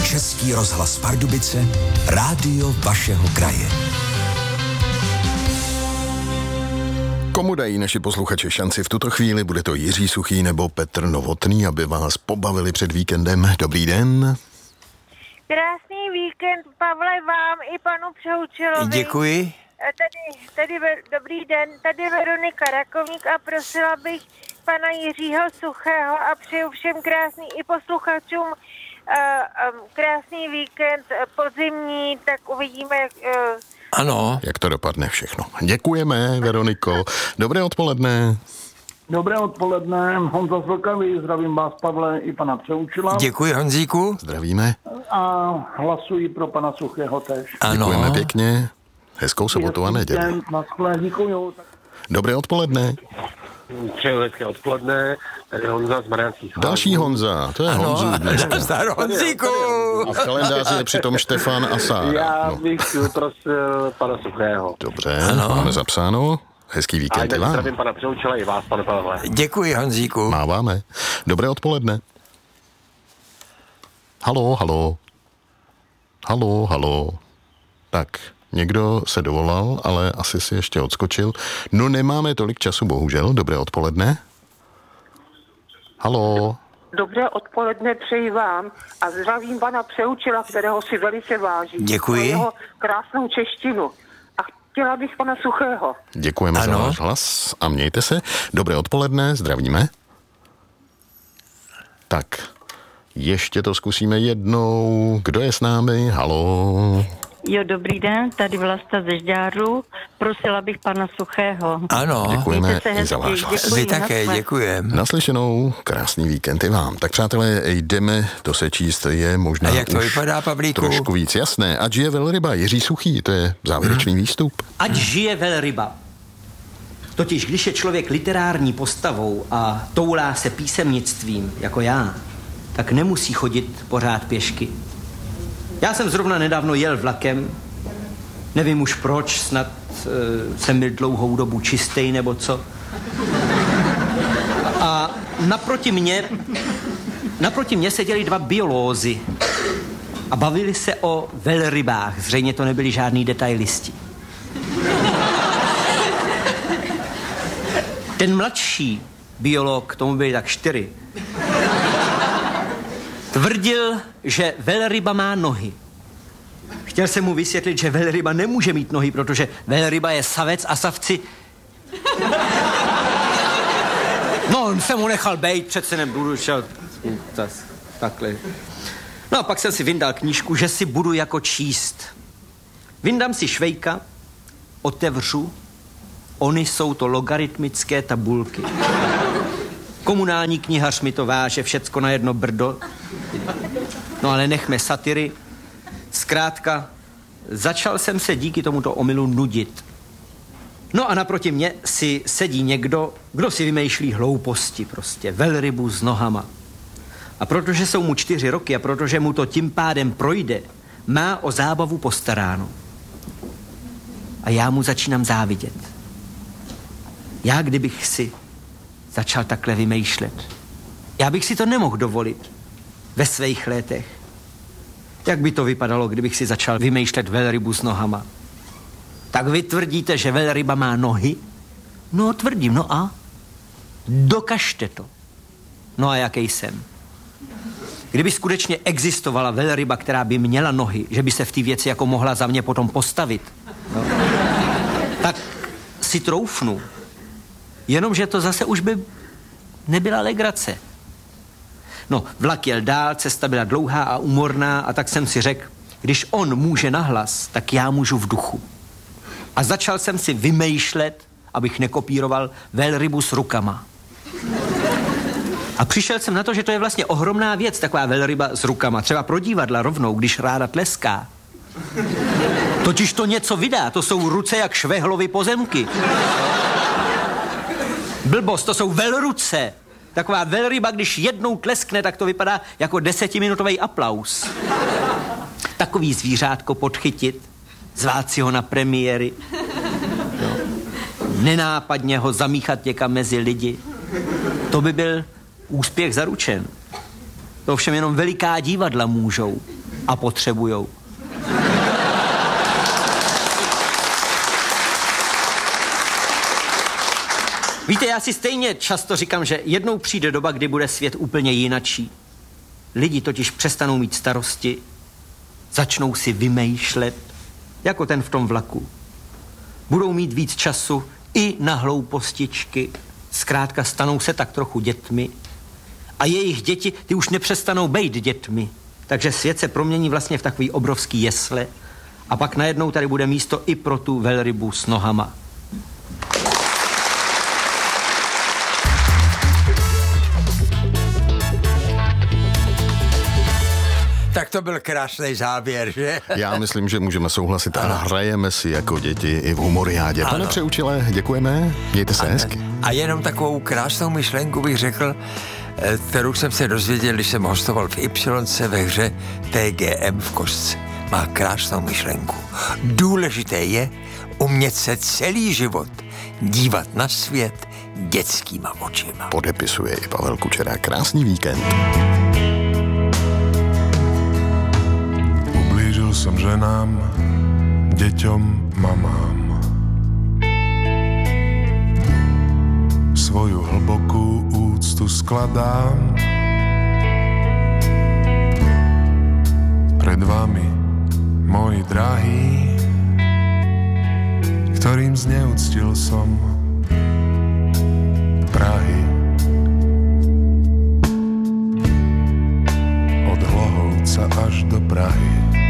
Český rozhlas Pardubice, rádio vašeho kraje. Komu dají naši posluchači šanci v tuto chvíli? Bude to Jiří Suchý nebo Petr Novotný, aby vás pobavili před víkendem. Dobrý den. Krásný víkend, Pavle, vám i panu Přehučilovi. Děkuji. Dobrý den, tady Veronika Rakovník a prosila bych pana Jiřího Suchého a přeju všem krásný i posluchačům krásný víkend podzimní, tak uvidíme, Ano. Jak to dopadne všechno. Děkujeme, Veroniko. Dobré odpoledne. Dobré odpoledne, Honza z Vlkavy, zdravím vás, Pavle, i pana Přehučila. Děkuji, Honzíku. Zdravíme. A hlasuji pro pana Suchého tež. Ano. Děkujeme pěkně. Hezkou sobotu a neděli. Děkuju. Dobré odpoledne. Přeju hezké odpoledne, tady Honza z Mariánských Lázní. Další Honza, to je Honzu dneska. Zdar, Honzíku. A v kalendáři je přitom Štefan a Sára. Já No. bych prosil pana Suchého. Dobře, Ano. máme zapsáno. Hezký A víkend i jinak vám. zdravím pana Přehučila i vás, pane Pavle. Děkuji, Honzíku. Máváme. Dobré odpoledne. Halo. Tak, někdo se dovolal, ale asi si ještě odskočil. No nemáme tolik času, bohužel. Dobré odpoledne. Halo. Dobré odpoledne přeji vám a zdravím pana Přehučila, kterého si velice vážím. Děkuji. Za jeho krásnou češtinu. A chtěla bych pana Suchého. Děkujeme za Ano. váš hlas a mějte se. Dobré odpoledne, zdravíme. Tak, ještě to zkusíme jednou. Kdo je s námi? Halo. Jo, dobrý den, tady Vlasta ze Žďáru. Prosila bych pana Suchého. Ano. Děkujeme Mějte se i za váš hezky. hlas. Děkuji, Vy také, naschle. děkujeme. Naslyšenou, krásný víkend i vám. Tak přátelé, jdeme to sečíst, je možná A jak to už vypadá, Pavlíku? trošku víc jasné. Ať žije velryba, Jiří Suchý, to je závěrečný výstup. Ať žije velryba. Totiž, když je člověk literární postavou a toulá se písemnictvím, jako já, tak nemusí chodit pořád pěšky. Já jsem zrovna nedávno jel vlakem, nevím už proč, snad jsem byl dlouhou dobu čistej nebo co. A naproti mě seděli dva biolózy a bavili se o velrybách. Zřejmě to nebyli žádný detailisti. Ten mladší biolog, tomu byli tak 4, tvrdil, že velryba má nohy. Chtěl jsem mu vysvětlit, že velryba nemůže mít nohy, protože velryba je savec a savci... No, on se mu nechal bejt, přece nebudu šel... Takhle. No a pak jsem si vyndal knížku, že si budu jako číst. Vyndám si švejka, otevřu, ony jsou to logaritmické tabulky. Komunální knihař mi to váže, všecko na jedno brdo. No ale nechme satiry. Zkrátka, začal jsem se díky tomuto omylu nudit. No a naproti mě si sedí někdo, kdo si vymýšlí hlouposti prostě, velrybu s nohama. A protože jsou mu 4 roky a protože mu to tím pádem projde, má o zábavu postaráno. A já mu začínám závidět. Já kdybych si začal takhle vymýšlet, já bych si to nemohl dovolit ve svých letech. Jak by to vypadalo, kdybych si začal vymýšlet velrybu s nohama? Tak vy tvrdíte, že velryba má nohy? No, tvrdím, no a? Dokažte to. No a jaký jsem? Kdyby skutečně existovala velryba, která by měla nohy, že by se v té věci jako mohla za mě potom postavit, no, tak si troufnu. Jenomže to zase už by nebyla legrace. No, vlak jel dál, cesta byla dlouhá a úmorná a tak jsem si řekl, když on může nahlas, tak já můžu v duchu. A začal jsem si vymýšlet, abych nekopíroval velrybu s rukama. A přišel jsem na to, že to je vlastně ohromná věc, taková velryba s rukama. Třeba pro divadla rovnou, když ráda tleská. Totiž to něco vydá, to jsou ruce jak Švehlovy pozemky. Blbost, to jsou velruce. Taková velryba, když jednou tleskne, tak to vypadá jako 10minutový aplaus. Takový zvířátko podchytit, zvát si ho na premiéry, no. Nenápadně ho zamíchat někam mezi lidi. To by byl úspěch zaručen. To ovšem jenom veliká divadla můžou. a potřebujou. Víte, já si stejně často říkám, že jednou přijde doba, kdy bude svět úplně jinačí. Lidi totiž přestanou mít starosti, začnou si vymýšlet, jako ten v tom vlaku. Budou mít víc času i na hloupostičky, zkrátka stanou se tak trochu dětmi a jejich děti, ty už nepřestanou být dětmi. Takže svět se promění vlastně v takový obrovský jesle a pak najednou tady bude místo i pro tu velrybu s nohama. Tak to byl krásný závěr, že? Já myslím, že můžeme souhlasit a hrajeme si jako děti i v humoriádě. Pane Přeučile, děkujeme, mějte se hezky. A jenom takovou krásnou myšlenku bych řekl, kterou jsem se dozvěděl, když jsem hostoval v Y ve hře TGM v Kostce. Má krásnou myšlenku. Důležité je umět se celý život dívat na svět dětskýma očima. Podepisuje i Pavel Kučera. Krásný víkend. Ublížil som ženám, deťom, mamám. Svoju hlbokú úctu skladám pred vami, moji drahí, ktorým zneúctil som Prahy. Od Hlohovca až do Prahy.